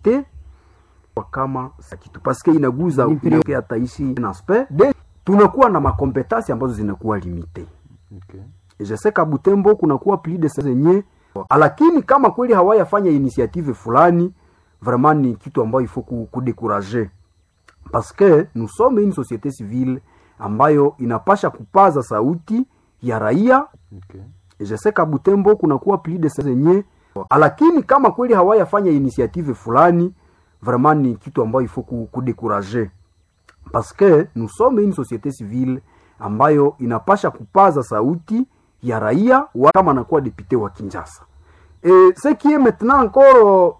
député kama kitu parce que inaguza upileke ataishi na aspect de tunakuwa na makompetence ambazo zinakuwa limite. Okay. Je sais ka Butembo kunakuwa plus de zenye, lakini kama kweli hawayafanya initiative fulani vraiment ni kitu ambayo il faut kudécourager parce que nous sommes une société civile ambayo inapasha kupaza sauti ya raia. Okay. Je sais ka Butembo kunakuwa plus de zenye, lakini kama kweli hawayafanya initiative fulani vraiment ni kitu ambayo il faut kudécourager parce que nous sommes une société civile ambayo inapasha kupaza sauti ya raia kama anakuwa député wa Kinshasa. Et ce qui est maintenant encore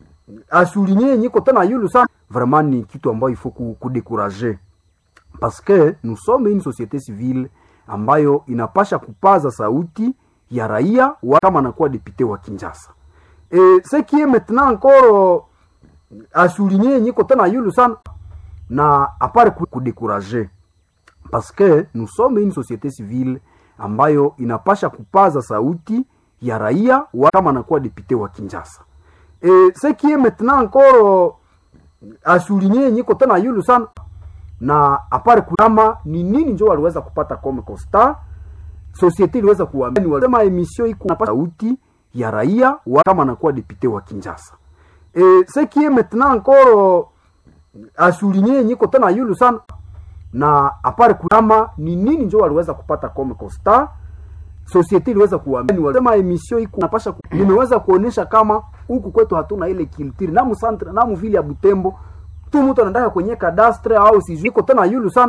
à souligner niko tena yulu sana vraiment ni kitu ambayo il faut kudécourager parce que nous sommes une société civile ambayo inapasha kupaza sauti ya raia kama anakuwa député wa Kinshasa. Et ce qui est maintenant encore à souligner niko tena yulu sana na apart kudécourager parce que nous sommes une société civile ambayo inapasha kupaza sauti ya raia kama anakuwa député wa Kinshasa. Et ce qui est maintenant encore à souligner niko tena yulu sana na apart kama ni nini ndio waliweza kupata comme constat société iliweza kuamini walisema emission iko napata sauti ya raia kama anakuwa député wa Kinshasa. Et ce qui est maintenant encore à souligner niko tena yulu sana na apart kama ni nini ndio waliweza kupata comme constat société iliweza kuamini walisema emission iko napasha nimeweza kuonesha kama huku kwetu hatuna ile culture na musantre na mvili ya Butembo tu mtu anataka kwenye cadastre au sijui iko tena yulu sana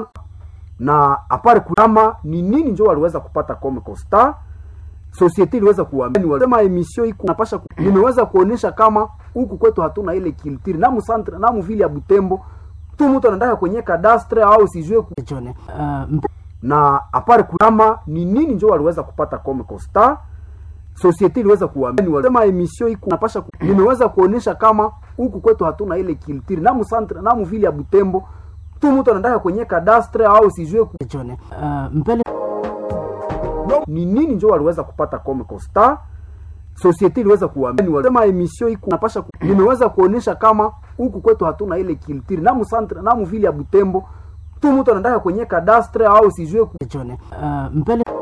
na apart kama ni nini ndio waliweza kupata comme constat société iliweza kuamini walisema emission iko napasha nimeweza kuonesha kama huku kwetu hatuna ile culture na musantre na mvili ya Butembo tu mtu anataka kwenye cadastre au sijui na apart kama ni nini ndio waliweza kupata comme constat société iliweza kuamini walisema emission iko napasha nimeweza kuonesha kama huku kwetu hatuna ile culture na musantre na mvili ya Butembo tu mtu anataka kwenye cadastre au sijui mbele ni nini ndio waliweza kupata comme constat société iliweza kuamini walisema emission iko napasha nimeweza kuonesha kama huku kwetu hatuna ile culture na musantre na mvili ya Butembo tu mtu anataka kwenye cadastre au sijui mbele